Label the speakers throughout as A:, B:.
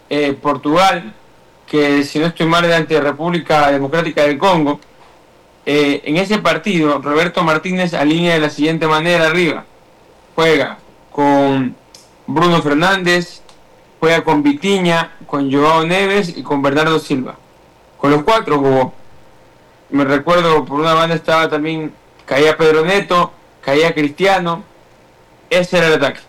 A: Portugal, que si no estoy mal era ante República Democrática del Congo. En ese partido, Roberto Martínez alinea de la siguiente manera arriba. Juega con Bruno Fernández, juega con Vitinha, con Joao Neves y con Bernardo Silva. Con los cuatro jugó. Me recuerdo, por una banda estaba también, caía Pedro Neto, caía Cristiano. Ese era el ataque.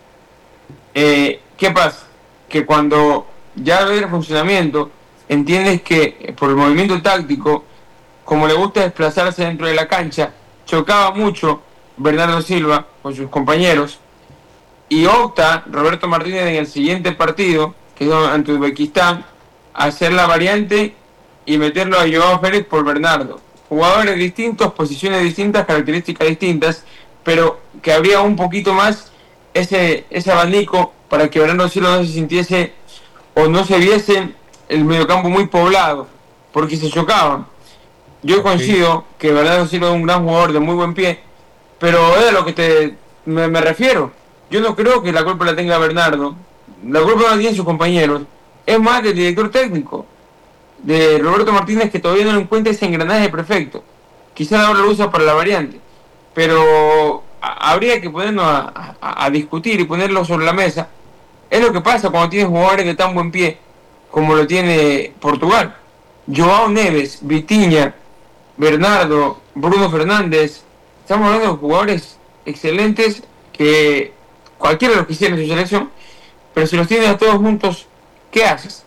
A: ¿Qué pasa? Que cuando ya ves el funcionamiento, entiendes que por el movimiento táctico, como le gusta desplazarse dentro de la cancha, chocaba mucho Bernardo Silva con sus compañeros y opta Roberto Martínez en el siguiente partido, que es ante Uzbekistán, a hacer la variante y meterlo a Joao Félix por Bernardo. Jugadores distintos, posiciones distintas, características distintas, pero que habría un poquito más ese abanico para que Bernardo Silva no se sintiese o no se viese el mediocampo muy poblado, porque se chocaban. Yo coincido que Bernardo Silva es un gran jugador de muy buen pie, pero es a lo que me refiero. Yo no creo que la culpa la tenga Bernardo, la culpa la tienen sus compañeros, es más del director técnico, de Roberto Martínez, que todavía no lo encuentra ese engranaje perfecto. Quizás ahora lo usa para la variante, pero habría que ponernos a discutir y ponerlo sobre la mesa. Es lo que pasa cuando tienes jugadores de tan buen pie como lo tiene Portugal. Joao Neves, Vitinha, Bernardo, Bruno Fernández, estamos hablando de jugadores excelentes que cualquiera de los quisiera en su selección, pero si los tienes a todos juntos, ¿qué haces?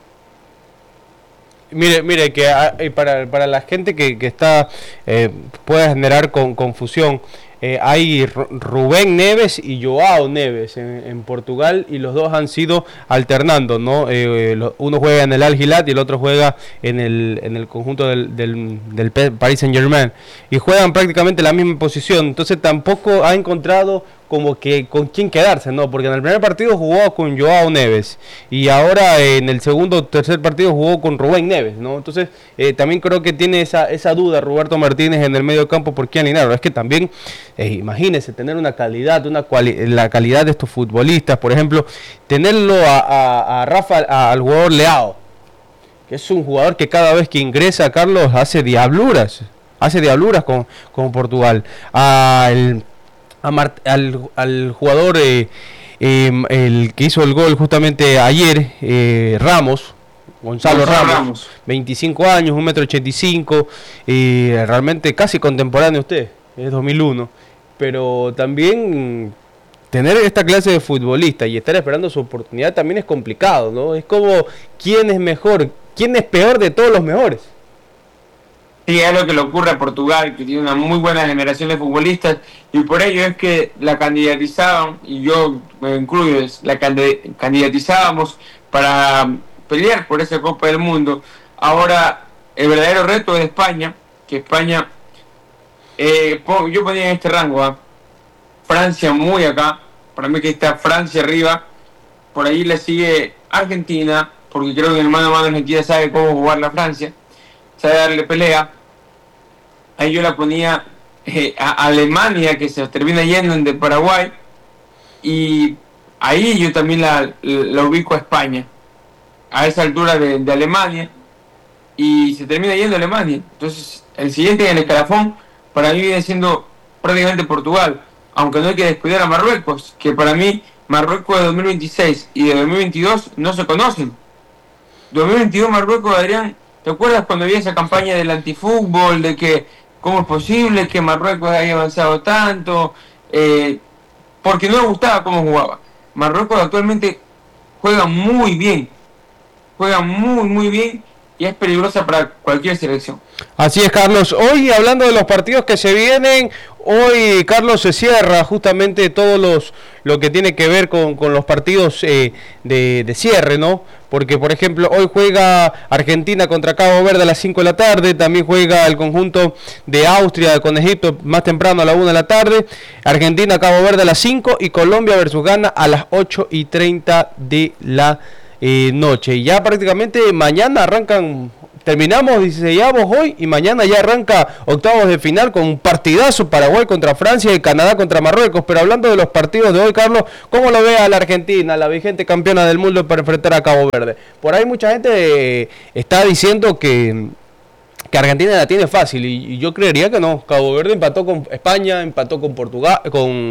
B: Mire que para la gente que está puede generar confusión. Hay Rubén Neves y Joao Neves en Portugal, y los dos han sido alternando, ¿no? Uno juega en el Al Hilal y el otro juega en el conjunto del Paris Saint-Germain, y juegan prácticamente la misma posición. Entonces tampoco ha encontrado como que con quién quedarse, ¿no? Porque en el primer partido jugó con Joao Neves y ahora en el segundo o tercer partido jugó con Rubén Neves, ¿no? Entonces también creo que tiene esa duda Roberto Martínez en el medio campo por quién alinearlo. Es que también imagínese tener una calidad, la calidad de estos futbolistas, por ejemplo, tenerlo a Rafa, al jugador Leao, que es un jugador que cada vez que ingresa, Carlos, hace diabluras con Portugal. Al jugador el que hizo el gol justamente ayer, Gonzalo Ramos, 25 años, 1,85 m, realmente casi contemporáneo usted, es 2001, pero también tener esta clase de futbolista y estar esperando su oportunidad también es complicado, ¿no? Es como, ¿quién es mejor? ¿Quién es peor de todos los mejores?
A: Sí, es lo que le ocurre a Portugal, que tiene una muy buena generación de futbolistas, y por ello es que la candidatizaban, y yo me incluyo, la candidatizábamos para pelear por esa Copa del Mundo. Ahora, el verdadero reto es España, que España, yo ponía en este rango, Francia muy acá, para mí que está Francia arriba, por ahí le sigue Argentina, porque creo que el mano a mano Argentina sabe cómo jugar la Francia, sabe darle pelea. Ahí yo la ponía a Alemania, que se termina yendo de Paraguay, y ahí yo también la ubico a España, a esa altura de Alemania, y se termina yendo a Alemania. Entonces el siguiente en el escalafón para mí viene siendo prácticamente Portugal, aunque no hay que descuidar a Marruecos, que para mí Marruecos de 2026 y de 2022 no se conocen. 2022 Marruecos, Adrián, ¿te acuerdas cuando había esa campaña del antifútbol, de que cómo es posible que Marruecos haya avanzado tanto? Porque no me gustaba cómo jugaba. Marruecos actualmente juega muy bien, muy bien, y es peligrosa para cualquier selección.
B: Así es, Carlos. Hoy, hablando de los partidos que se vienen, hoy, Carlos, se cierra justamente todo lo que tiene que ver con los partidos de cierre, ¿no? Porque, por ejemplo, hoy juega Argentina contra Cabo Verde a las 5 de la tarde, también juega el conjunto de Austria con Egipto más temprano a la 1 de la tarde, Argentina, Cabo Verde a las 5 y Colombia versus Ghana a las 8:30 de la noche. Y ya prácticamente mañana arrancan terminamos 16avos hoy y mañana ya arranca octavos de final con un partidazo, Paraguay contra Francia y Canadá contra Marruecos. Pero hablando de los partidos de hoy, Carlos, ¿cómo lo ve a la Argentina, la vigente campeona del mundo, para enfrentar a Cabo Verde? Por ahí mucha gente está diciendo que Argentina la tiene fácil y yo creería que no. Cabo Verde empató con España, empató con Portugal,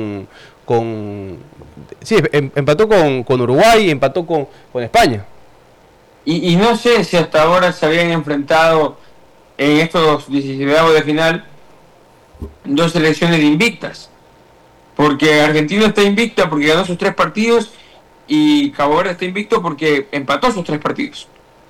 B: empató con Uruguay, empató con España.
A: Y no sé si hasta ahora se habían enfrentado en estos 16avos de final dos selecciones invictas. Porque Argentina está invicta porque ganó sus 3 partidos y Cabo Verde está invicto porque empató sus 3 partidos.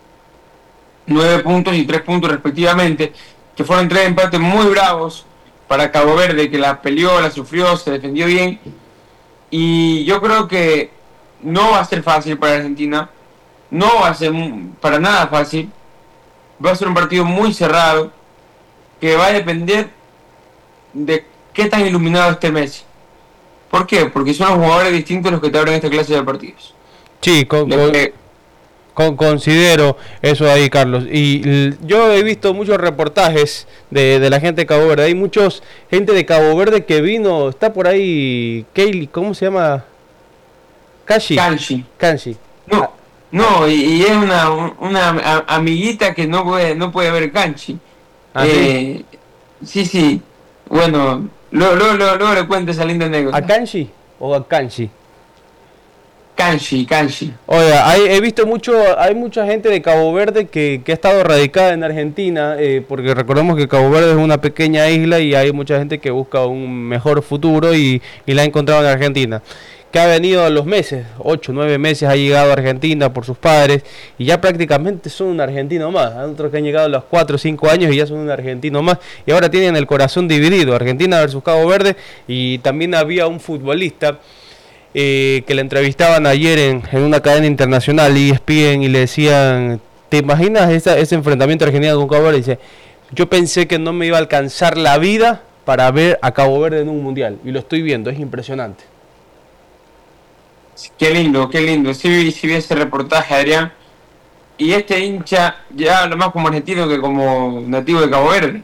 A: 9 puntos y 3 puntos respectivamente, que fueron 3 empates muy bravos para Cabo Verde, que la peleó, la sufrió, se defendió bien. Y yo creo que no va a ser fácil para Argentina. No va a ser para nada fácil. Va a ser un partido muy cerrado que va a depender de qué tan iluminado esté Messi. ¿Por qué? Porque son los jugadores distintos los que te abren esta clase de partidos.
B: Sí, considero eso ahí, Carlos. Y yo he visto muchos reportajes de la gente de Cabo Verde. Hay muchos gente de Cabo Verde que vino. Está por ahí Kaylee, ¿cómo se llama? Kanshi.
A: No, y es una amiguita que no puede ver Kanshi. Sí. Bueno, luego le cuento esa linda anécdota.
B: ¿A Kanshi o a Kanshi?
A: Kanshi.
B: Oiga, he visto hay mucha gente de Cabo Verde que ha estado radicada en Argentina, porque recordemos que Cabo Verde es una pequeña isla y hay mucha gente que busca un mejor futuro y la ha encontrado en Argentina. Que ha venido a los meses, 8, 9 meses, ha llegado a Argentina por sus padres y ya prácticamente son un argentino más. Hay otros que han llegado a los 4 o 5 años y ya son un argentino más. Y ahora tienen el corazón dividido, Argentina versus Cabo Verde. Y también había un futbolista que le entrevistaban ayer en una cadena internacional, ESPN, y le decían, ¿te imaginas ese enfrentamiento argentino con Cabo Verde? Y dice, yo pensé que no me iba a alcanzar la vida para ver a Cabo Verde en un mundial. Y lo estoy viendo, es impresionante.
A: Qué lindo. Sí vi ese reportaje, Adrián. Y este hincha ya habla más como argentino que como nativo de Cabo Verde.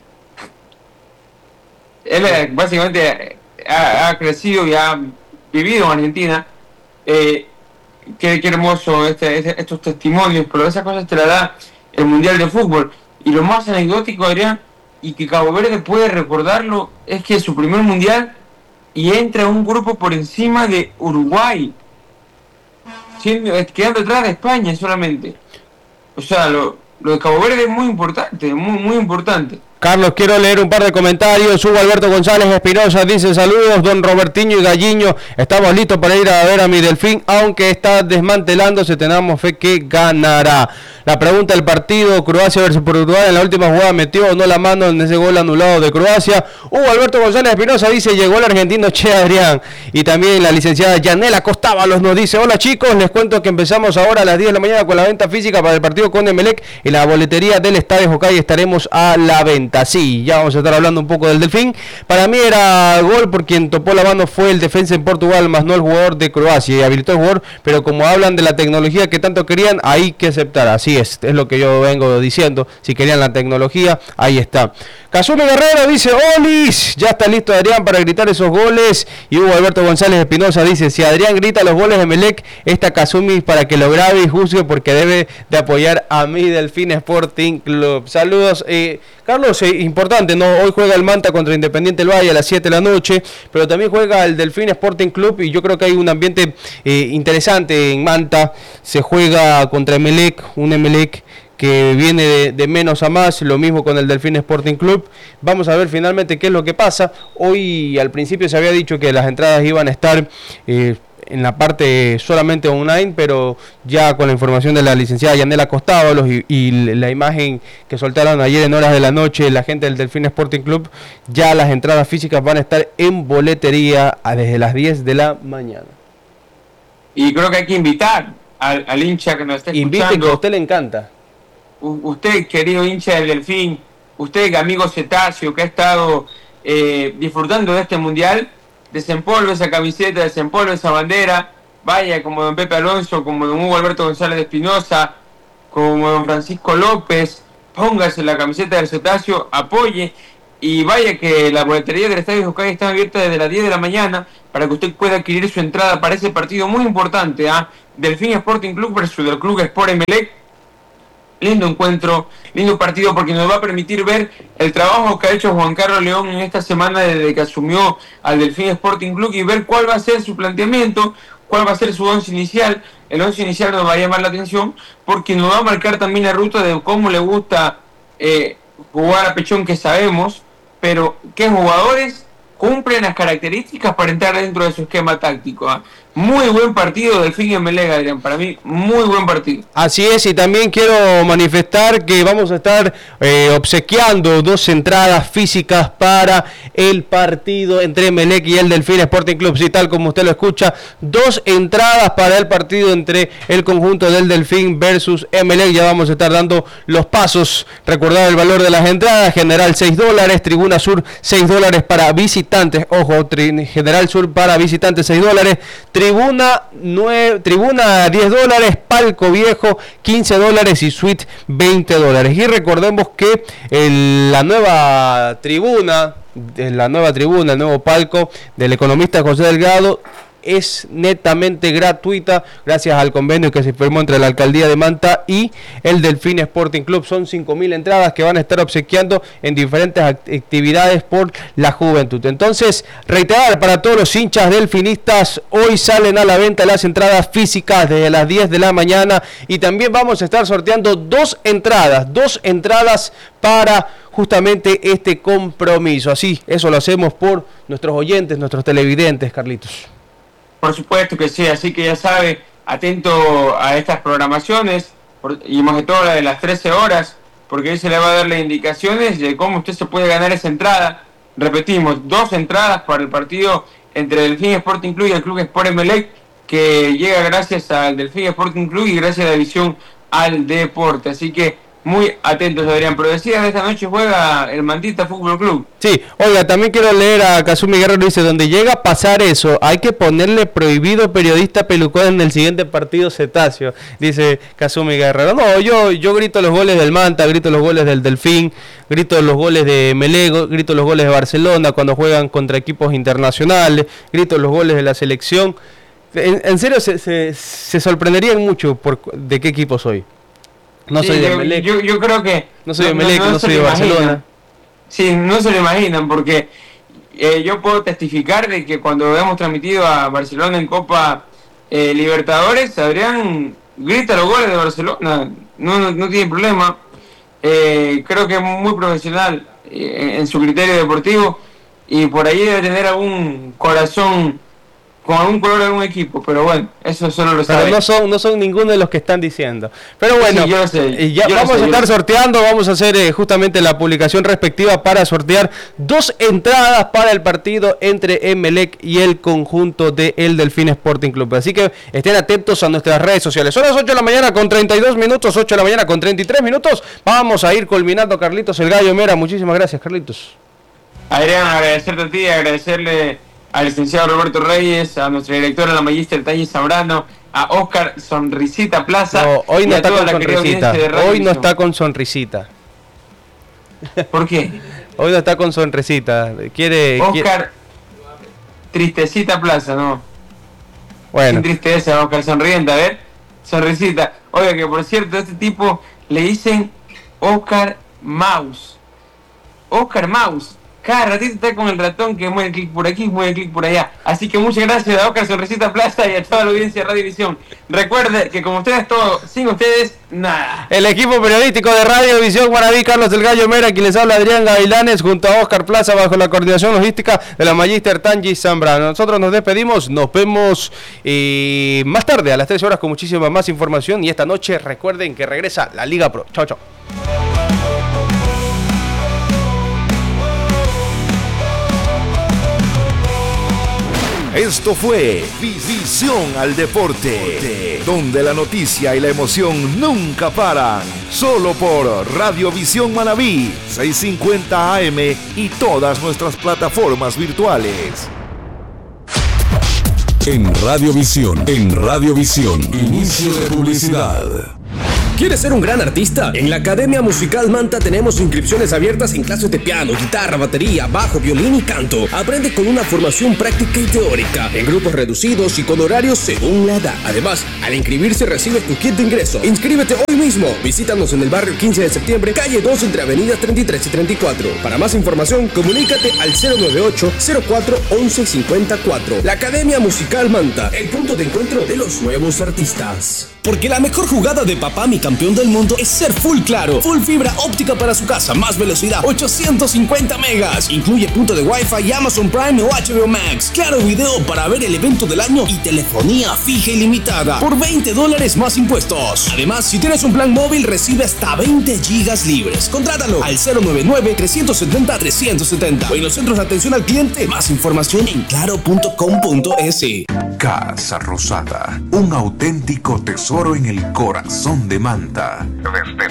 A: Él básicamente ha crecido y ha vivido en Argentina. Qué hermoso estos testimonios, pero esas cosas te las da el Mundial de Fútbol. Y lo más anecdótico, Adrián, y que Cabo Verde puede recordarlo, es que es su primer Mundial y entra un grupo por encima de Uruguay, quedando atrás de España solamente. O sea, lo de Cabo Verde es muy importante, muy importante.
B: Carlos, quiero leer un par de comentarios. Hugo Alberto González Espinosa dice, saludos, don Robertiño y Galliño, estamos listos para ir a ver a mi Delfín, aunque está desmantelándose, tenemos fe que ganará. La pregunta del partido, Croacia versus Portugal, en la última jugada metió o no la mano en ese gol anulado de Croacia. Hugo Alberto González Espinosa dice, llegó el argentino Che Adrián. Y también la licenciada Yanela Costábalos nos dice, hola chicos, les cuento que empezamos ahora a las 10 de la mañana con la venta física para el partido con Emelec y la boletería del Estadio Jocay estaremos a la venta. Sí, ya vamos a estar hablando un poco del Delfín. Para mí era gol por quien topó la mano fue el defensa en Portugal, más no el jugador de Croacia, y habilitó el jugador, pero como hablan de la tecnología que tanto querían, hay que aceptar. Así es lo que yo vengo diciendo. Si querían la tecnología, ahí está. Kazumi Guerrero dice, Olis, ya está listo Adrián para gritar esos goles. Y Hugo Alberto González Espinosa dice, si Adrián grita los goles de Melec, está Kazumi para que lo grabe y juzgue porque debe de apoyar a mi Delfín Sporting Club. Saludos, Carlos, importante, ¿no? Hoy juega el Manta contra Independiente del Valle a las 7 de la noche, pero también juega el Delfín Sporting Club y yo creo que hay un ambiente interesante en Manta. Se juega contra Emelec, un Emelec que viene de menos a más, lo mismo con el Delfín Sporting Club. Vamos a ver finalmente qué es lo que pasa. Hoy al principio se había dicho que las entradas iban a estar en la parte solamente online, pero ya con la información de la licenciada Yanela Costábalos y la imagen que soltaron ayer en horas de la noche la gente del Delfín Sporting Club, ya las entradas físicas van a estar en boletería desde las 10 de la mañana.
A: Y creo que hay que invitar al hincha que nos está escuchando.
B: Invite, que a usted le encanta.
A: Usted, querido hincha del Delfín, usted, amigo Cetáceo, que ha estado disfrutando de este mundial, desempolve esa camiseta, desempolve esa bandera, vaya como don Pepe Alonso, como don Hugo Alberto González Espinosa, como don Francisco López, póngase la camiseta del Cetáceo, apoye, y vaya que la boletería del Estadio Jocay está abierta desde las 10 de la mañana para que usted pueda adquirir su entrada para ese partido muy importante, Delfín Sporting Club versus el Club Sport Emelec. Lindo encuentro, lindo partido, porque nos va a permitir ver el trabajo que ha hecho Juan Carlos León en esta semana desde que asumió al Delfín Sporting Club y ver cuál va a ser su planteamiento, cuál va a ser su once inicial. El once inicial nos va a llamar la atención porque nos va a marcar también la ruta de cómo le gusta jugar a Pechón, que sabemos, pero qué jugadores cumplen las características para entrar dentro de su esquema táctico. Muy buen partido Delfín Emelec, Adrián, para mí muy buen partido.
B: Así es, y también quiero manifestar que vamos a estar obsequiando 2 entradas físicas para el partido entre Emelec y el Delfín Sporting Club. Sí, tal como usted lo escucha, 2 entradas para el partido entre el conjunto del Delfín versus Emelec. Ya vamos a estar dando los pasos. Recordar el valor de las entradas: General $6, Tribuna Sur $6 para visitantes. Ojo, General Sur para visitantes $6, Tribuna $10, Palco Viejo $15 y Suite $20. Y recordemos que la nueva tribuna, el nuevo palco del economista José Delgado es netamente gratuita gracias al convenio que se firmó entre la Alcaldía de Manta y el Delfín Sporting Club. Son 5.000 entradas que van a estar obsequiando en diferentes actividades por la juventud. Entonces, reiterar para todos los hinchas delfinistas, hoy salen a la venta las entradas físicas desde las 10 de la mañana y también vamos a estar sorteando 2 entradas para justamente este compromiso. Así, eso lo hacemos por nuestros oyentes, nuestros televidentes, Carlitos.
A: Por supuesto que sí, así que ya sabe, atento a estas programaciones, y más que todo la de las 13 horas, porque ahí se le va a dar las indicaciones de cómo usted se puede ganar esa entrada. Repetimos, 2 entradas para el partido entre Delfín Sporting Club y el Club Sport Emelec, que llega gracias al Delfín Sporting Club y gracias a la división al deporte. Así que muy atentos, Adrián. Pero decías, esta noche juega el Mantista Fútbol Club.
B: Sí, oiga, también quiero leer a Kazumi Guerrero, dice: donde llega a pasar eso, hay que ponerle prohibido periodista pelucón en el siguiente partido Cetáceo, dice Kazumi Guerrero. No, yo grito los goles del Manta, grito los goles del Delfín, grito los goles de Melego, grito los goles de Barcelona cuando juegan contra equipos internacionales, grito los goles de la selección. En serio, se sorprenderían mucho de qué equipo soy. No soy de Emelec.
A: Yo creo que
B: no soy de Emelec, no soy de Barcelona.
A: Sí, no se lo imaginan, porque yo puedo testificar de que cuando hemos transmitido a Barcelona en Copa Libertadores, Adrián grita los goles de Barcelona, no tiene problema. Creo que es muy profesional en su criterio deportivo, y por ahí debe tener algún corazón con algún color de algún equipo, pero bueno, eso solo lo sabe.
B: Pero no son ninguno de los que están diciendo. Pero bueno,
A: sí, yo lo sé,
B: vamos a estar sorteando, vamos a hacer justamente la publicación respectiva para sortear 2 entradas para el partido entre Emelec y el conjunto de el Delfín Sporting Club. Así que estén atentos a nuestras redes sociales. Son las 8 de la mañana con 32 minutos, 8 de la mañana con 33 minutos. Vamos a ir culminando, Carlitos el Gallo Mera. Muchísimas gracias, Carlitos.
A: Adrián, agradecerte a ti, agradecerle al licenciado Roberto Reyes, a nuestra directora, la magíster Tanya Zambrano, a Oscar Sonrisita Plaza.
B: No, hoy no está con sonrisita. Hoy no está con sonrisita.
A: ¿Por qué?
B: Hoy no está con sonrisita.
A: Oscar Tristecita Plaza, ¿no?
B: Bueno.
A: Sin tristeza, Oscar sonriente, a ver. Sonrisita. Oiga, que por cierto, a este tipo le dicen Oscar Mouse. Oscar Mouse. Cada ratito está con el ratón que mueve clic por aquí, mueve clic por allá. Así que muchas gracias a Oscar Sonrisita Plaza y a toda la audiencia de Radio Visión. Recuerde que como ustedes todo, sin ustedes, nada.
B: El equipo periodístico de Radio Visión Guaraví, Carlos del Gallo Mera, quien les habla, Adrián Gavilanes, junto a Oscar Plaza, bajo la coordinación logística de la magíster Tangi Zambrano. Nosotros nos despedimos, nos vemos más tarde a las 13 horas con muchísima más información. Y esta noche recuerden que regresa la Liga Pro. Chao, chao.
C: Esto fue Visión al Deporte, donde la noticia y la emoción nunca paran. Solo por Radio Visión Manabí, 650 AM y todas nuestras plataformas virtuales. En Radio Visión, inicio de publicidad.
D: ¿Quieres ser un gran artista? En la Academia Musical Manta tenemos inscripciones abiertas en clases de piano, guitarra, batería, bajo, violín y canto. Aprende con una formación práctica y teórica, en grupos reducidos y con horarios según la edad. Además, al inscribirse recibes tu kit de ingreso. Inscríbete hoy mismo. Visítanos en el barrio 15 de septiembre, calle 2, entre avenidas 33 y 34. Para más información, comunícate al 098-04-1154. La Academia Musical Manta, el punto de encuentro de los nuevos artistas. Porque la mejor jugada de papá, mi campeón del mundo, es ser full claro. Full fibra óptica para su casa, más velocidad, 850 megas. Incluye punto de Wi-Fi, Amazon Prime o HBO Max. Claro video para ver el evento del año y telefonía fija ilimitada por $20 más impuestos. Además, si tienes un plan móvil, recibe hasta 20 gigas libres. Contrátalo al 099-370-370 o en los centros de atención al cliente. Más información en claro.com.es.
E: Casa Rosada, un auténtico tesoro en el corazón de Manta. Desde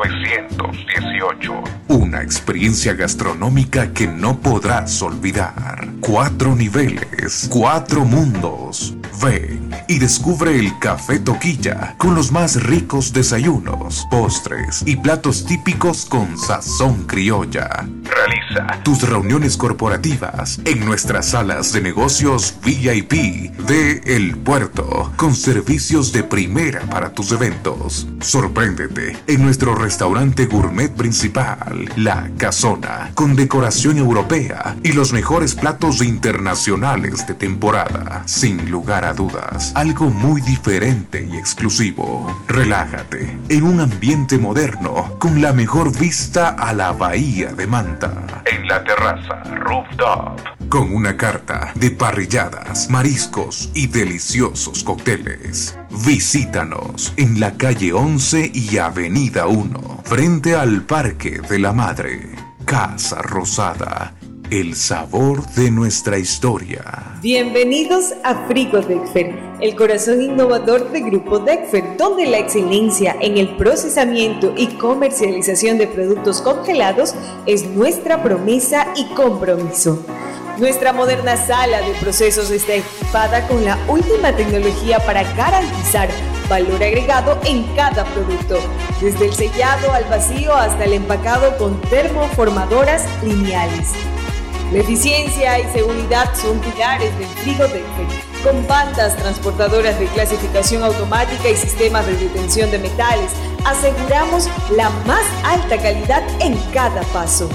E: 1918. Una experiencia gastronómica que no podrás olvidar. 4 niveles, 4 mundos. Ven y descubre el Café Toquilla con los más ricos desayunos, postres y platos típicos con sazón criolla. Realiza tus reuniones corporativas en nuestras salas de negocios VIP de El Puerto, con servicios de primera para tus eventos. Sorpréndete en nuestro restaurante gourmet principal, La Casona, con decoración europea y los mejores platos internacionales de temporada. Sin lugar a dudas, algo muy diferente y exclusivo. Relájate en un ambiente moderno con la mejor vista a la bahía de Manta. En la terraza rooftop, con una carta de parrilladas, mariscos y deliciosos cócteles. Visítanos en la calle 11 y avenida 1, frente al Parque de la Madre. Casa Rosada, el sabor de nuestra historia.
F: Bienvenidos a Frigo Dexfer, el corazón innovador de Grupo Dexfer, donde la excelencia en el procesamiento y comercialización de productos congelados es nuestra promesa y compromiso. Nuestra moderna sala de procesos está equipada con la última tecnología para garantizar valor agregado en cada producto, desde el sellado al vacío hasta el empacado con termoformadoras lineales. La eficiencia y seguridad son pilares del Frigo Dexfer, con bandas transportadoras de clasificación automática y sistemas de detención de metales. Aseguramos la más alta calidad en cada paso.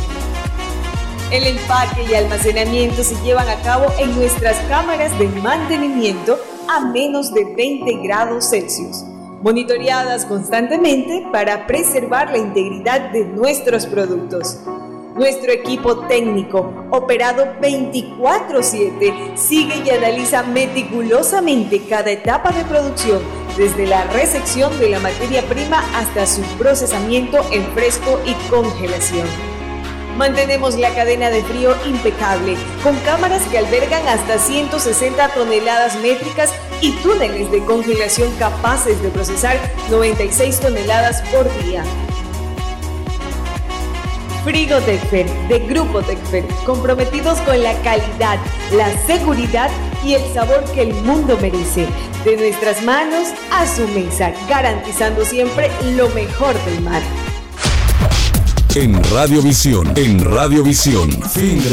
F: El empaque y almacenamiento se llevan a cabo en nuestras cámaras de mantenimiento a menos de 20 grados Celsius, monitoreadas constantemente para preservar la integridad de nuestros productos. Nuestro equipo técnico, operado 24/7, sigue y analiza meticulosamente cada etapa de producción, desde la recepción de la materia prima hasta su procesamiento en fresco y congelación. Mantenemos la cadena de frío impecable, con cámaras que albergan hasta 160 toneladas métricas y túneles de congelación capaces de procesar 96 toneladas por día. Frigo Dexfer, de Grupo Dexfer, comprometidos con la calidad, la seguridad y el sabor que el mundo merece. De nuestras manos a su mesa, garantizando siempre lo mejor del mar.
C: En Radiovisión, fin de